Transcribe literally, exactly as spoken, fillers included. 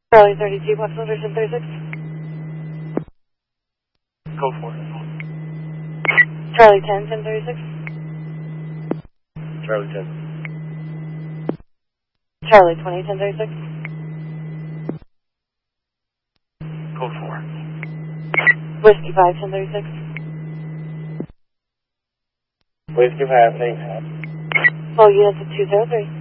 Charlie thirty-two, Foxtrot ten thirty-six. Code four. Charlie ten, ten thirty-six. Charlie ten. Charlie twenty, ten thirty-six. Code four. Whiskey five, ten thirty-six. Whiskey five, thanks. Full units at two zero three.